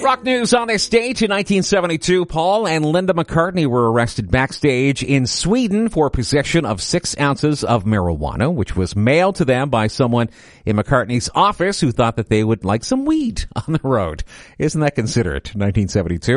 Rock news on this date in 1972. Paul and Linda McCartney were arrested backstage in Sweden for possession of 6 ounces of marijuana, which was mailed to them by someone in McCartney's office who thought that they would like some weed on the road. Isn't that considerate? 1972.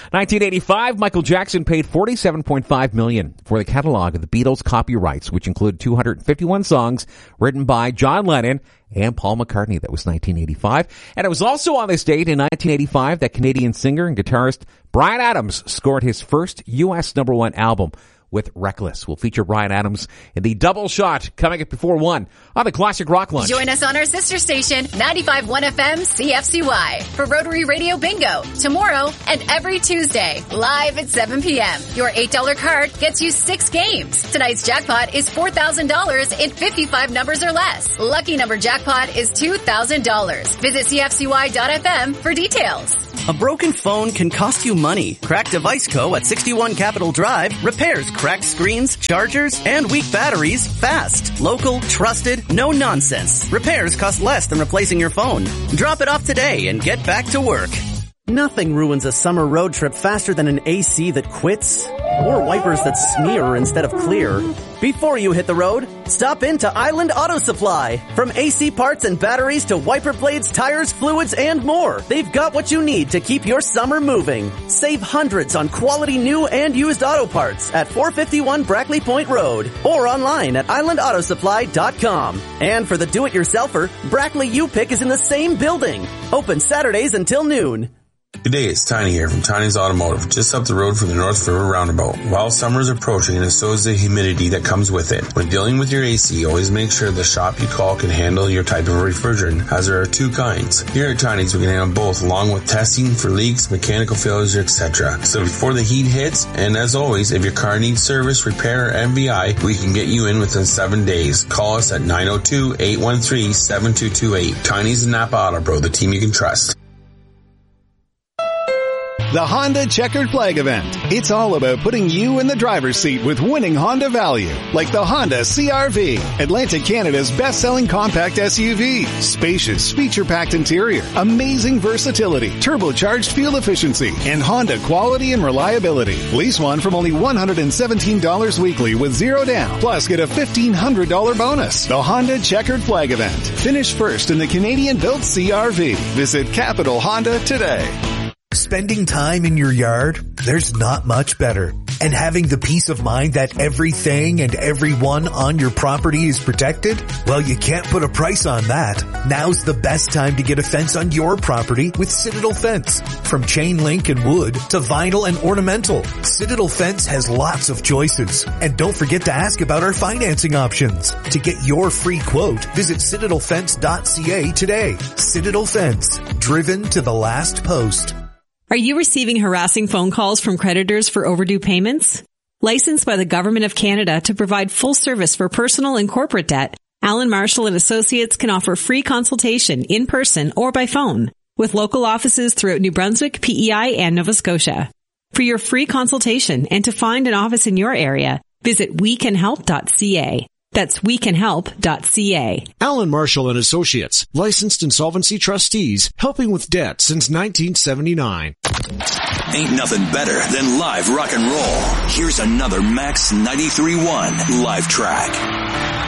1985, Michael Jackson paid $47.5 million for the catalog of the Beatles copyrights, which include 251 songs written by John Lennon and Paul McCartney. That was 1985. And it was also on this date in 1985 that Canadian singer and guitarist Bryan Adams scored his first U.S. #1 album with Reckless. We'll feature Bryan Adams in the double shot coming up before 1 on the Classic Rock Lunch. Join us on our sister station, 95.1 FM CFCY, for Rotary Radio Bingo tomorrow and every Tuesday, live at 7 p.m. Your $8 card gets you 6 games. Tonight's jackpot is $4,000 in 55 numbers or less. Lucky number jackpot is $2,000. Visit CFCY.FM for details. A broken phone can cost you money. Cracked Device Co. at 61 Capitol Drive repairs cracked screens, chargers, and weak batteries fast. Local, trusted, no nonsense. Repairs cost less than replacing your phone. Drop it off today and get back to work. Nothing ruins a summer road trip faster than an AC that quits or wipers that smear instead of clear. Before you hit the road, stop into Island Auto Supply. From AC parts and batteries to wiper blades, tires, fluids, and more, they've got what you need to keep your summer moving. Save hundreds on quality new and used auto parts at 451 Brackley Point Road or online at islandautosupply.com. And for the do-it-yourselfer, Brackley U-Pick is in the same building. Open Saturdays until noon. Good day, it's Tiny here from Tiny's Automotive, just up the road from the North River Roundabout. While summer is approaching, and so is the humidity that comes with it. When dealing with your AC, always make sure the shop you call can handle your type of refrigerant, as there are 2 kinds. Here at Tiny's, we can handle both, along with testing for leaks, mechanical failures, etc. So before the heat hits, and as always, if your car needs service, repair, or MVI, we can get you in within 7 days. Call us at 902-813-7228. Tiny's and Napa Auto Pro, the team you can trust. The Honda Checkered Flag Event. It's all about putting you in the driver's seat with winning Honda value, like the Honda CR-V, Atlantic Canada's best-selling compact SUV. Spacious, feature-packed interior, amazing versatility, turbocharged fuel efficiency, and Honda quality and reliability. Lease one from only $117 weekly with 0 down. Plus, get a $1,500 bonus. The Honda Checkered Flag Event. Finish first in the Canadian-built CR-V. Visit Capital Honda today. Spending time in your yard, there's not much better. And having the peace of mind that everything and everyone on your property is protected? Well, you can't put a price on that. Now's the best time to get a fence on your property with Citadel Fence. From chain link and wood to vinyl and ornamental, Citadel Fence has lots of choices. And don't forget to ask about our financing options. To get your free quote, visit citadelfence.ca today. Citadel Fence, driven to the last post. Are you receiving harassing phone calls from creditors for overdue payments? Licensed by the Government of Canada to provide full service for personal and corporate debt, Allen Marshall and Associates can offer free consultation in person or by phone with local offices throughout New Brunswick, PEI, and Nova Scotia. For your free consultation and to find an office in your area, visit wecanhelp.ca. That's wecanhelp.ca. Allen Marshall and Associates, licensed insolvency trustees, helping with debt since 1979. Ain't nothing better than live rock and roll. Here's another Max 93.1 live track.